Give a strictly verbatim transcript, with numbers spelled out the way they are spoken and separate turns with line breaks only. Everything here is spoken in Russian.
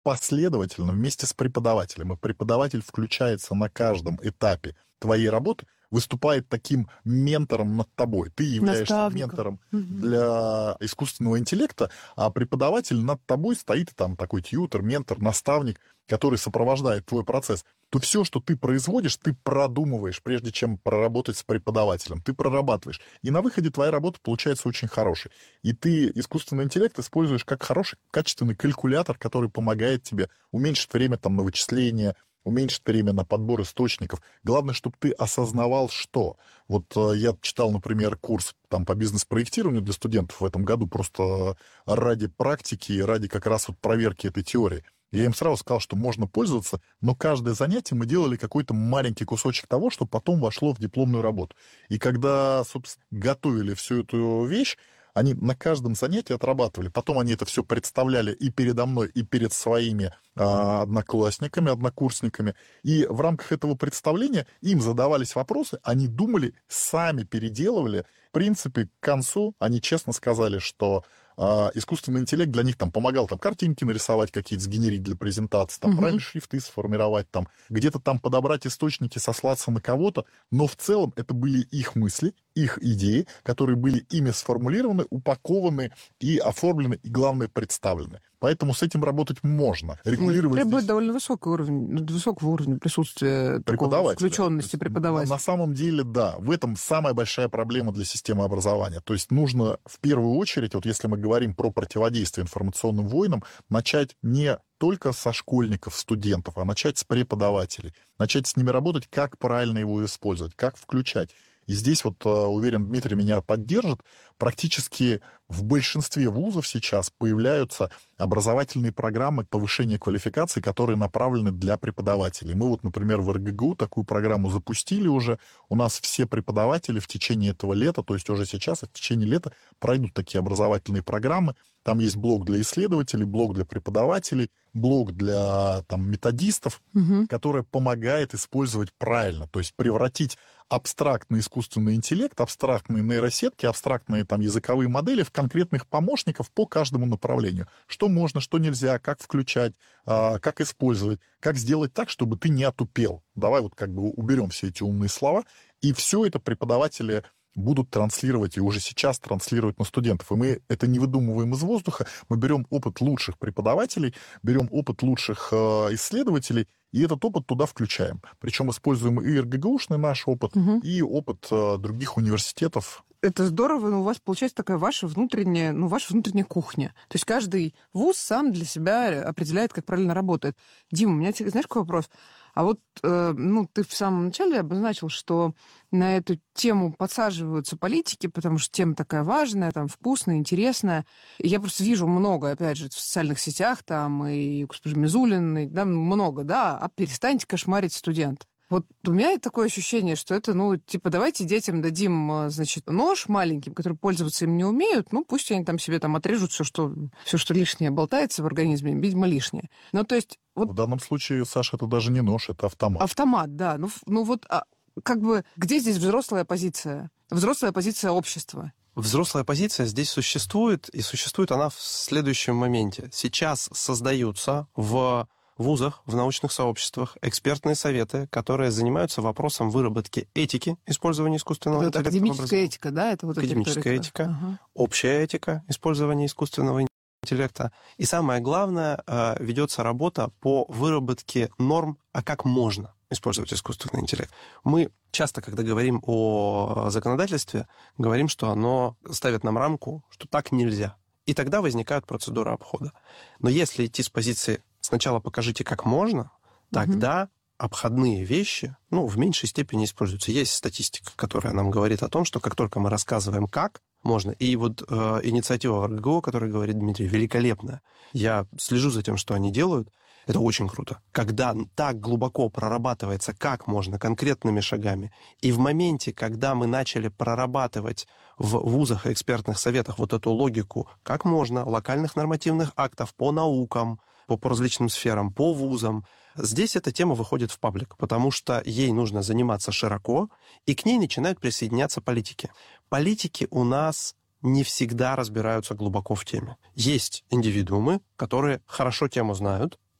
последовательно вместе с преподавателем, и преподаватель включается на каждом этапе твоей работы, выступает таким ментором над тобой. Ты являешься
Наставником.
ментором
Угу.
для искусственного интеллекта, а преподаватель над тобой стоит там такой тьютер, ментор, наставник, который сопровождает твой процесс. То все, что ты производишь, ты продумываешь, прежде чем проработать с преподавателем. Ты прорабатываешь. И на выходе твоя работа получается очень хорошей. И ты искусственный интеллект используешь как хороший, качественный калькулятор, который помогает тебе уменьшить время там, на вычисления, уменьшить время на подбор источников. Главное, чтобы ты осознавал, что. Вот э, я читал, например, курс там, по бизнес-проектированию для студентов в этом году просто ради практики и ради как раз вот проверки этой теории. Я им сразу сказал, что можно пользоваться, но каждое занятие мы делали какой-то маленький кусочек того, что потом вошло в дипломную работу. И когда, собственно, готовили всю эту вещь, они на каждом занятии отрабатывали. Потом они это все представляли и передо мной, и перед своими а, одноклассниками, однокурсниками. И в рамках этого представления им задавались вопросы, они думали, сами переделывали. В принципе, к концу они честно сказали, что а, искусственный интеллект для них там помогал там картинки нарисовать какие-то, сгенерить для презентации, там, угу. правильно шрифты сформировать, там, где-то там подобрать источники, сослаться на кого-то. Но в целом это были их мысли, их идеи, которые были ими сформулированы, упакованы и оформлены, и, главное, представлены. Поэтому с этим работать можно. Регулировать
требует
здесь...
довольно высокий уровень, высокого уровня присутствия, такого включенности преподавателя.
На самом деле, да. В этом самая большая проблема для системы образования. То есть нужно в первую очередь, вот если мы говорим про противодействие информационным войнам, начать не только со школьников, студентов, а начать с преподавателей. Начать с ними работать, как правильно его использовать, как включать. И здесь, вот, уверен, Дмитрий меня поддержит, практически в большинстве вузов сейчас появляются образовательные программы повышения квалификации, которые направлены для преподавателей. Мы вот, например, в эр гэ гэ у такую программу запустили уже. У нас все преподаватели в течение этого лета, то есть уже сейчас, в течение лета пройдут такие образовательные программы. Там есть блок для исследователей, блок для преподавателей, блок для там, методистов, угу. который помогает использовать правильно, то есть превратить абстрактный искусственный интеллект, абстрактные нейросетки, абстрактные там, языковые модели в конкретных помощников по каждому направлению. Что можно, что нельзя, как включать, как использовать, как сделать так, чтобы ты не отупел. Давай вот как бы уберем все эти умные слова, и все это преподаватели будут транслировать, и уже сейчас транслировать на студентов. И мы это не выдумываем из воздуха, мы берем опыт лучших преподавателей, берем опыт лучших э, исследователей, и этот опыт туда включаем. Причем используем и эр гэ гэ ушный наш опыт, угу. и опыт э, других университетов.
Это здорово, но у вас получается такая ваша внутренняя, ну, ваша внутренняя кухня. То есть каждый вуз сам для себя определяет, как правильно работает. Дима, у меня, знаешь, какой вопрос? А вот, э, ну, ты в самом начале обозначил, что на эту тему подсаживаются политики, потому что тема такая важная, там, вкусная, интересная. И я просто вижу много, опять же, в социальных сетях, там, и госпожа Мизулин, и, да, много, да, а перестаньте кошмарить студентов. Вот у меня такое ощущение, что это, ну, типа, давайте детям дадим, значит, нож маленьким, которые пользоваться им не умеют, ну, пусть они там себе там отрежут все, что, все, что лишнее болтается в организме, видимо, лишнее. Ну, то есть... Вот...
В данном случае, Саша, это даже не нож, это автомат.
Автомат, да. Ну, ну вот, а, как бы, где здесь взрослая позиция? Взрослая позиция общества.
Взрослая позиция здесь существует, и существует она в следующем моменте. Сейчас создаются в вузах, в научных сообществах экспертные советы, которые занимаются вопросом выработки этики использования искусственного
интеллекта. Это академическая этика, да? Это вот
академическая этика, ага. общая этика использования искусственного интеллекта. И самое главное, ведется работа по выработке норм, а как можно использовать искусственный интеллект. Мы часто, когда говорим о законодательстве, говорим, что оно ставит нам рамку, что так нельзя. И тогда возникают процедуры обхода. Но если идти с позиции «сначала покажите, как можно», тогда угу. обходные вещи, ну, в меньшей степени используются. Есть статистика, которая нам говорит о том, что как только мы рассказываем, как можно, и вот э, инициатива в эр гэ гэ у, о которой говорит Дмитрий, великолепная. Я слежу за тем, что они делают. Это очень круто. Когда так глубоко прорабатывается, как можно, конкретными шагами, и в моменте, когда мы начали прорабатывать в вузах и экспертных советах вот эту логику, как можно, локальных нормативных актов по наукам, по, по различным сферам, по вузам, здесь эта тема выходит в паблик, потому что ей нужно заниматься широко, и к ней начинают присоединяться политики. Политики у нас не всегда разбираются глубоко в теме. Есть индивидуумы, которые хорошо тему знают,